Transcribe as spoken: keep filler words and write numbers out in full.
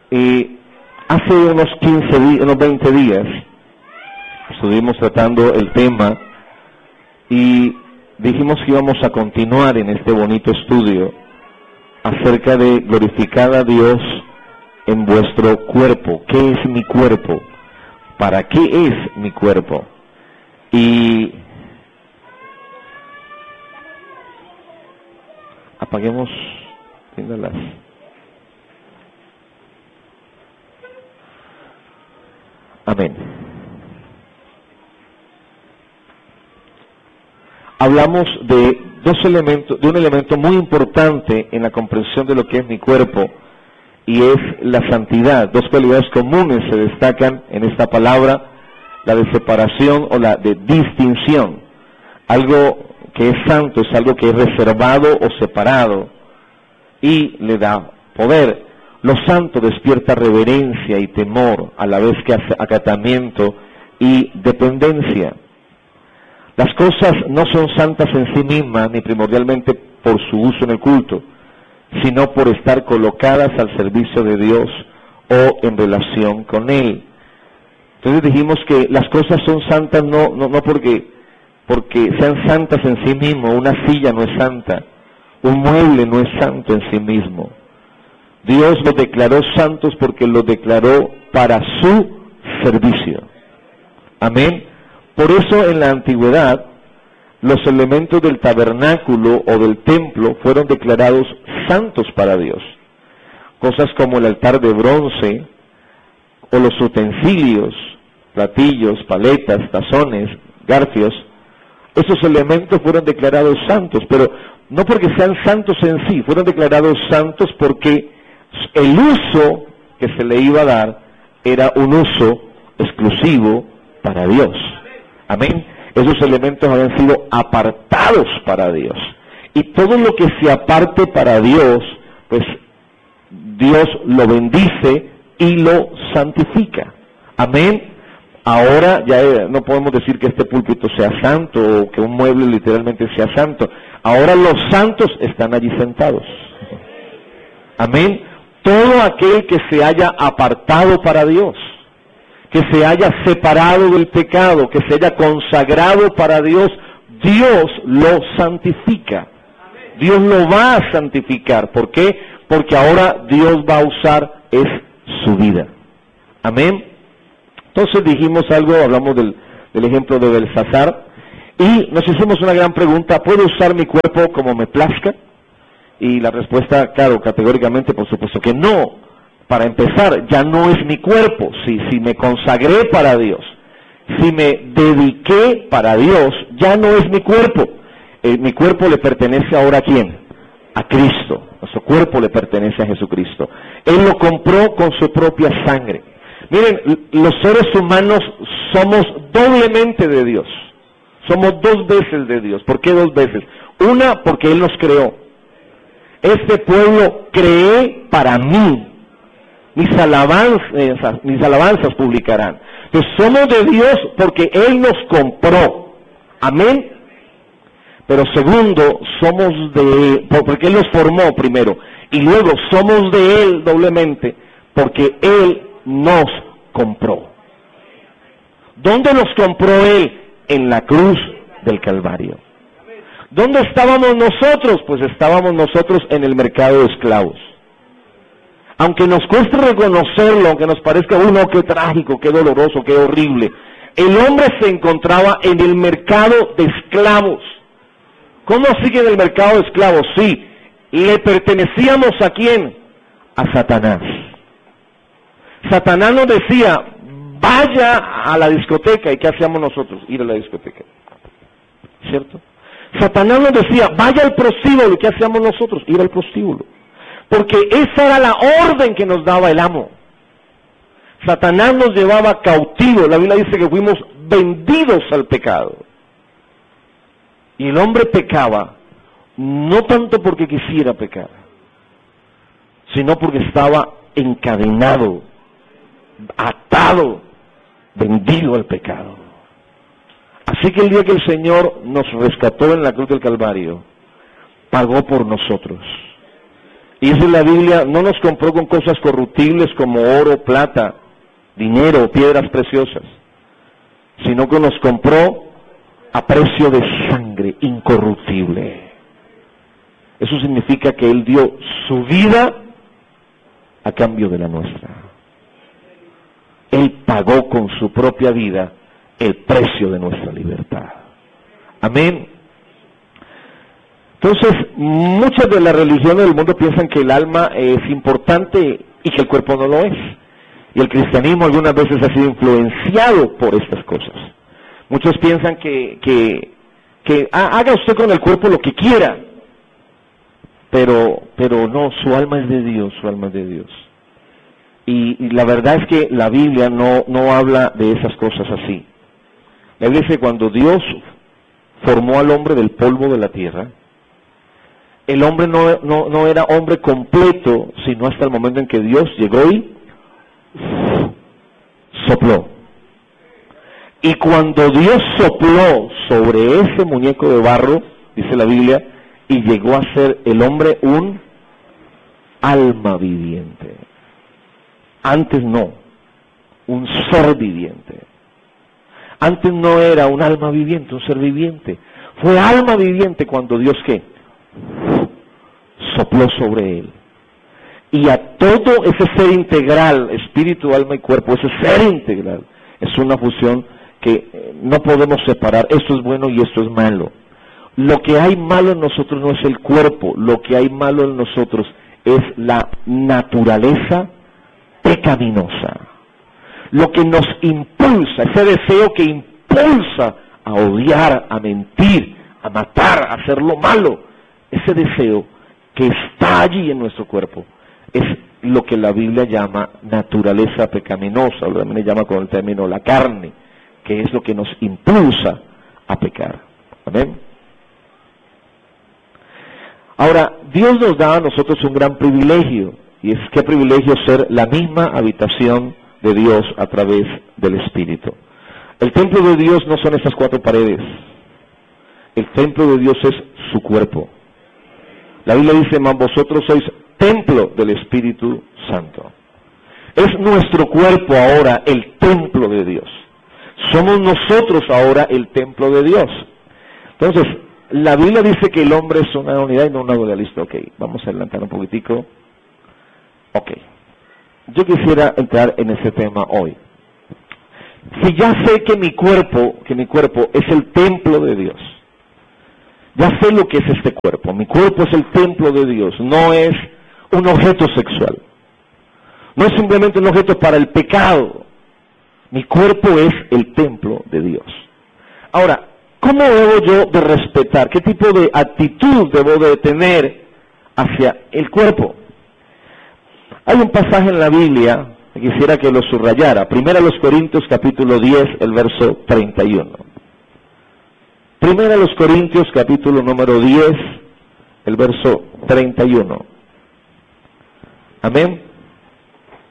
Y hace unos quince, unos veinte días estuvimos tratando el tema y dijimos que íbamos a continuar en este bonito estudio acerca de glorificar a Dios en vuestro cuerpo. ¿Qué es mi cuerpo? ¿Para qué es mi cuerpo? Y apaguemos las amén. Hablamos de dos elementos, de un elemento muy importante en la comprensión de lo que es mi cuerpo, y es la santidad. Dos cualidades comunes se destacan en esta palabra: la de separación o la de distinción. Algo que es santo es algo que es reservado o separado y le da poder. Lo santo despierta reverencia y temor, a la vez que hace acatamiento y dependencia. Las cosas no son santas en sí mismas, ni primordialmente por su uso en el culto, sino por estar colocadas al servicio de Dios o en relación con Él. Entonces dijimos que las cosas son santas no, no, no porque, porque sean santas en sí mismo. Una silla no es santa, un mueble no es santo en sí mismo. Dios los declaró santos porque los declaró para su servicio. Amén. Por eso en la antigüedad los elementos del tabernáculo o del templo fueron declarados santos para Dios. Cosas como el altar de bronce o los utensilios, platillos, paletas, tazones, garfios, esos elementos fueron declarados santos, pero no porque sean santos en sí, fueron declarados santos porque el uso que se le iba a dar era un uso exclusivo para Dios. Amén. Esos elementos habían sido apartados para Dios. Y todo lo que se aparte para Dios, pues Dios lo bendice y lo santifica. Amén. Ahora ya no podemos decir que este púlpito sea santo o que un mueble literalmente sea santo. Ahora los santos están allí sentados. Amén. Todo aquel que se haya apartado para Dios, que se haya separado del pecado, que se haya consagrado para Dios, Dios lo santifica. Dios lo va a santificar. ¿Por qué? Porque ahora Dios va a usar es su vida. Amén. Entonces dijimos algo, hablamos del, del ejemplo de Belsasar, y nos hicimos una gran pregunta: ¿puedo usar mi cuerpo como me plazca? Y la respuesta, claro, categóricamente, por supuesto que no. Para empezar, ya no es mi cuerpo. Si, si me consagré para Dios, si me dediqué para Dios, ya no es mi cuerpo. Eh, mi cuerpo le pertenece ahora ¿a quién? A Cristo. Nuestro cuerpo le pertenece a Jesucristo. Él lo compró con su propia sangre. Miren, los seres humanos somos doblemente de Dios. Somos dos veces de Dios. ¿Por qué dos veces? Una, porque Él nos creó. Este pueblo creé para mí. Mis alabanzas, mis alabanzas publicarán. Entonces somos de Dios porque Él nos compró. Amén. Pero segundo, somos de, porque Él nos formó primero. Y luego somos de Él doblemente porque Él nos compró. ¿Dónde nos compró Él? En la cruz del Calvario. ¿Dónde estábamos nosotros? Pues estábamos nosotros en el mercado de esclavos. Aunque nos cueste reconocerlo, aunque nos parezca, uy, no, qué trágico, qué doloroso, qué horrible, el hombre se encontraba en el mercado de esclavos. ¿Cómo sigue en el mercado de esclavos? Sí, le pertenecíamos ¿a quién? A Satanás. Satanás nos decía, vaya a la discoteca. ¿Y qué hacíamos nosotros? Ir a la discoteca. ¿Cierto? Satanás nos decía, vaya al prostíbulo. ¿Y qué hacíamos nosotros? Ir al prostíbulo. Porque esa era la orden que nos daba el amo. Satanás nos llevaba cautivos. La Biblia dice que fuimos vendidos al pecado. Y el hombre pecaba, no tanto porque quisiera pecar, sino porque estaba encadenado, atado, vendido al pecado. Así que el día que el Señor nos rescató en la cruz del Calvario, pagó por nosotros. Y dice la Biblia, no nos compró con cosas corruptibles como oro, plata, dinero o piedras preciosas, sino que nos compró a precio de sangre incorruptible. Eso significa que Él dio su vida a cambio de la nuestra. Él pagó con su propia vida el precio de nuestra libertad. Amén. Entonces, muchas de las religiones del mundo piensan que el alma es importante y que el cuerpo no lo es. Y el cristianismo algunas veces ha sido influenciado por estas cosas. Muchos piensan que, que, que ah, haga usted con el cuerpo lo que quiera, pero, pero no, su alma es de Dios, su alma es de Dios. Y, y la verdad es que la Biblia no, no habla de esas cosas así. La Biblia dice que cuando Dios formó al hombre del polvo de la tierra, el hombre no, no, no era hombre completo, sino hasta el momento en que Dios llegó y sopló. Y cuando Dios sopló sobre ese muñeco de barro, dice la Biblia, y llegó a ser el hombre un alma viviente. Antes no, un ser viviente. Antes no era un alma viviente, un ser viviente. Fue alma viviente cuando Dios, ¿qué? Sopló sobre él. Y a todo ese ser integral, espíritu, alma y cuerpo, ese ser integral, es una fusión que no podemos separar. Esto es bueno y esto es malo. Lo que hay malo en nosotros no es el cuerpo, lo que hay malo en nosotros es la naturaleza pecaminosa. Lo que nos impulsa, ese deseo que impulsa a odiar, a mentir, a matar, a hacer lo malo, ese deseo que está allí en nuestro cuerpo, es lo que la Biblia llama naturaleza pecaminosa, o también le llama con el término la carne, que es lo que nos impulsa a pecar. Amén. Ahora, Dios nos da a nosotros un gran privilegio, y es qué privilegio ser la misma habitación de Dios a través del Espíritu. El templo de Dios no son estas cuatro paredes. El templo de Dios es su cuerpo. La Biblia dice, mas vosotros sois templo del Espíritu Santo. Es nuestro cuerpo ahora el templo de Dios. Somos nosotros ahora el templo de Dios. Entonces, la Biblia dice que el hombre es una unidad y no una dualista. Ok, vamos a adelantar un poquitico. Ok. Yo quisiera entrar en ese tema hoy. Si ya sé que mi cuerpo, que mi cuerpo es el templo de Dios, ya sé lo que es este cuerpo. Mi cuerpo es el templo de Dios, no es un objeto sexual. No es simplemente un objeto para el pecado. Mi cuerpo es el templo de Dios. Ahora, ¿cómo debo yo de respetar? ¿Qué tipo de actitud debo de tener hacia el cuerpo? Hay un pasaje en la Biblia que quisiera que lo subrayara. Primera a los Corintios capítulo diez, el verso treinta y uno. Primera a los Corintios capítulo número diez, el verso treinta y uno. Amén.